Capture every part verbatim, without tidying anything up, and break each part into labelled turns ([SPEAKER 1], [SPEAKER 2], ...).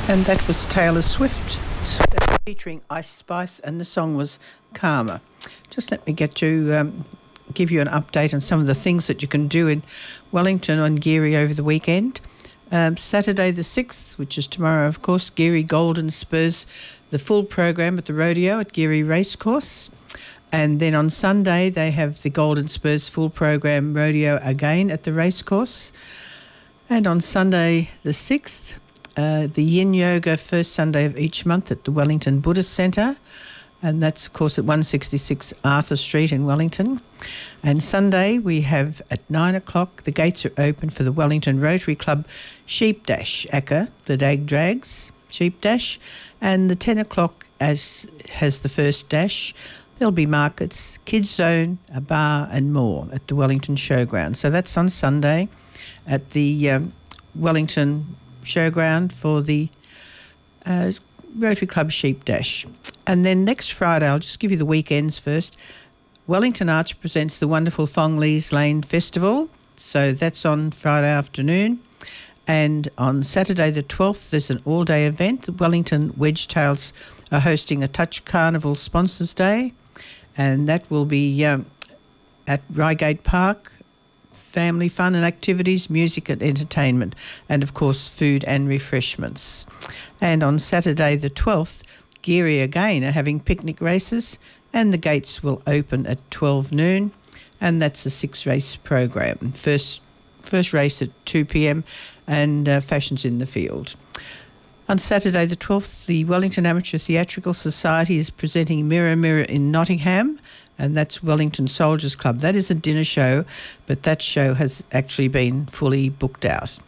[SPEAKER 1] And that was Taylor Swift featuring Ice Spice, and the song was Karma. Just let me get you, um, give you an update on some of the things that you can do in Wellington on Geary over the weekend. Um, Saturday the sixth, which is tomorrow, of course, Geary Golden Spurs the full program at the rodeo at Geary Racecourse. And then on Sunday, they have the Golden Spurs full program rodeo again at the racecourse. And on Sunday the sixth, uh, the Yin Yoga first Sunday of each month at the Wellington Buddhist Centre. And that's, of course, at one sixty-six Arthur Street in Wellington. And Sunday we have at nine o'clock, the gates are open for the Wellington Rotary Club Sheep Dash, A C A, the Dag Drags Sheep Dash. And the ten o'clock as has the first dash. There'll be markets, kids zone, a bar and more at the Wellington Showground. So that's on Sunday at the um, Wellington Showground for the uh, Rotary Club Sheep Dash. And then next Friday, I'll just give you the weekends first. Wellington Arts presents the wonderful Fong Lee's Lane Festival. So that's on Friday afternoon. And on Saturday the twelfth, there's an all-day event. The Wellington Wedgetails are hosting a Touch Carnival Sponsors Day. And that will be um, at Reigate Park. Family fun and activities, music and entertainment, and of course food and refreshments. And on Saturday the twelfth, Geary again are having picnic races, and the gates will open at twelve noon, and that's a six-race program. First, first race at two p.m. and uh, Fashions in the Field. On Saturday the twelfth, the Wellington Amateur Theatrical Society is presenting Mirror Mirror in Nottingham, and that's Wellington Soldiers Club. That is a dinner show, but that show has actually been fully booked out.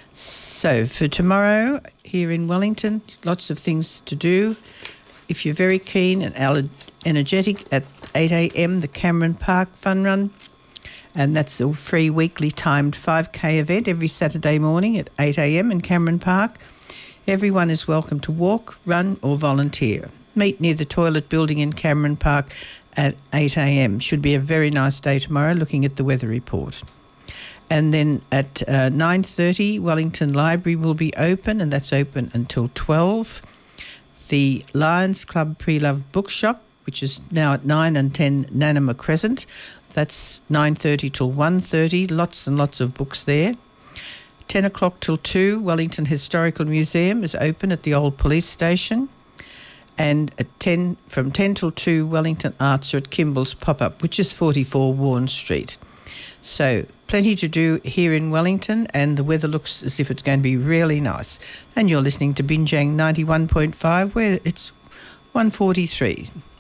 [SPEAKER 1] So for tomorrow here in Wellington, lots of things to do. If you're very keen and energetic, at eight a.m, the Cameron Park Fun Run, and that's a free weekly timed five K event every Saturday morning at eight a.m. in Cameron Park. Everyone is welcome to walk, run or volunteer. Meet near the toilet building in Cameron Park at eight a.m. Should be a very nice day tomorrow, looking at the weather report. And then at uh, nine thirty, Wellington Library will be open, and that's open until twelve. The Lions Club Pre-Love Bookshop, which is now at nine and ten Nanama Crescent, that's nine thirty till one thirty. Lots and lots of books there. ten o'clock till two, Wellington Historical Museum is open at the old police station. And at ten, from ten till two, Wellington Arts are at Kimball's Pop-Up, which is forty-four Warren Street. So plenty to do here in Wellington, and the weather looks as if it's going to be really nice. And you're listening to Binjang ninety-one point five, where it's one forty-three.